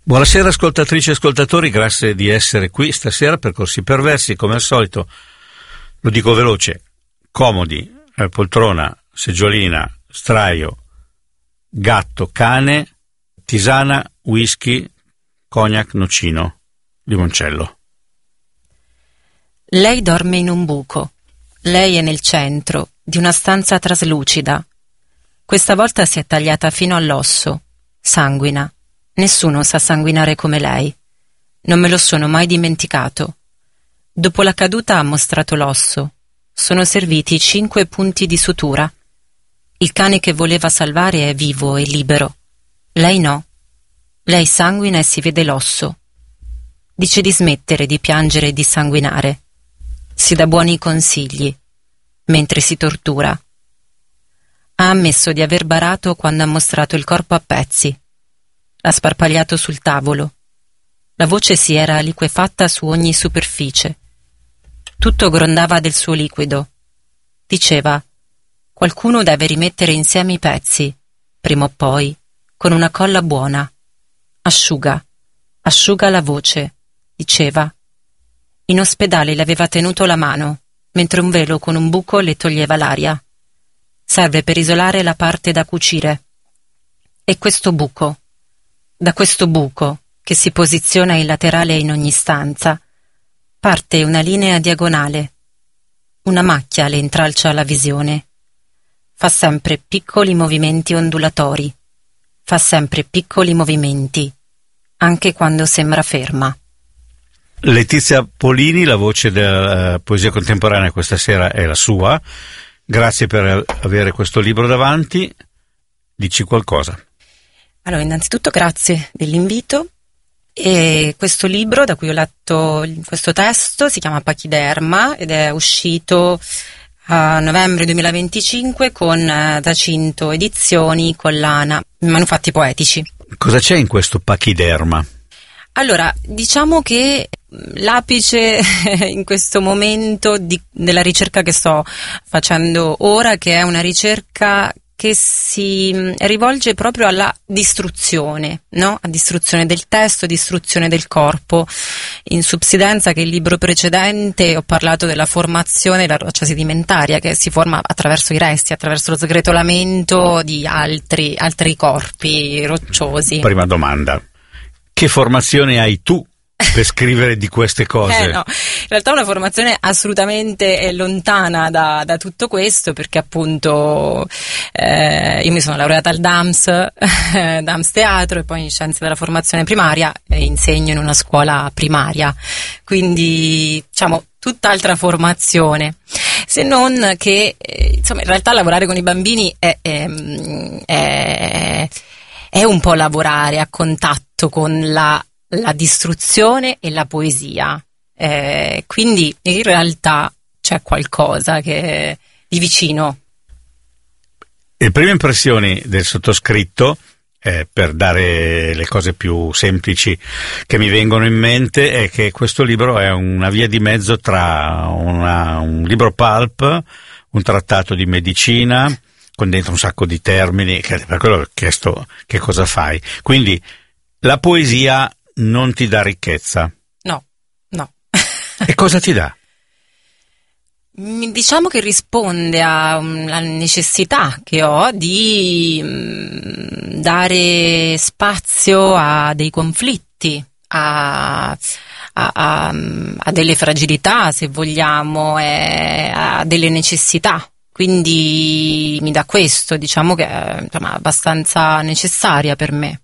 Buonasera ascoltatrici e ascoltatori, grazie di essere qui stasera per Corsi Perversi. Come al solito, lo dico veloce: comodi, poltrona, seggiolina, sdraio, gatto, cane, tisana, whisky, cognac, nocino, limoncello. Lei dorme in un buco. Lei è nel centro di una stanza traslucida. Questa volta si è tagliata fino all'osso, sanguina. Nessuno sa sanguinare come lei. Non me lo sono mai dimenticato. Dopo la caduta ha mostrato l'osso. Sono serviti 5 punti di sutura. Il cane che voleva salvare è vivo e libero. Lei no. Lei sanguina e si vede l'osso. Dice di smettere di piangere e di sanguinare. Si dà buoni consigli, mentre si tortura. Ha ammesso di aver barato quando ha mostrato il corpo a pezzi. L'ha sparpagliato sul tavolo. La voce si era liquefatta su ogni superficie. Tutto grondava del suo liquido. Diceva: qualcuno deve rimettere insieme i pezzi, prima o poi, con una colla buona. Asciuga la voce, diceva. In ospedale le aveva tenuto la mano, mentre un velo con un buco le toglieva l'aria. Serve per isolare la parte da cucire. E questo buco. Da questo buco, che si posiziona in laterale in ogni stanza, parte una linea diagonale. Una macchia le intralcia la visione. Fa sempre piccoli movimenti ondulatori. Fa sempre piccoli movimenti, anche quando sembra ferma. Letizia Polini, la voce della poesia contemporanea questa sera è la sua. Grazie per avere questo libro davanti. Dici qualcosa. Allora, innanzitutto grazie dell'invito. E questo libro, da cui ho letto questo testo, si chiama Pachiderma ed è uscito a novembre 2025 con Giacinto Edizioni, collana Manufatti Poetici. Cosa c'è in questo Pachiderma? Allora, diciamo che l'apice in questo momento della ricerca che sto facendo ora, che è una ricerca che si rivolge proprio alla distruzione, no? A distruzione del testo, distruzione del corpo. In Subsidenza, che è il libro precedente, ho parlato della formazione della roccia sedimentaria che si forma attraverso i resti, attraverso lo sgretolamento di altri corpi rocciosi. Prima domanda: che formazione hai tu per scrivere di queste cose? No, in realtà è una formazione assolutamente lontana da tutto questo, perché appunto io mi sono laureata al DAMS Teatro, e poi in Scienze della Formazione Primaria, e insegno in una scuola primaria, quindi diciamo tutt'altra formazione, se non che insomma in realtà lavorare con i bambini è un po' lavorare a contatto con la distruzione e la poesia, quindi in realtà c'è qualcosa che di vicino. Le prime impressioni del sottoscritto, per dare le cose più semplici che mi vengono in mente, è che questo libro è una via di mezzo tra un libro pulp, un trattato di medicina con dentro un sacco di termini, che per quello ho chiesto che cosa fai. Quindi la poesia non ti dà ricchezza. No. E cosa ti dà? Diciamo che risponde alla necessità che ho di dare spazio a dei conflitti, a delle fragilità, se vogliamo, a delle necessità. Quindi mi dà questo, diciamo che è abbastanza necessaria per me.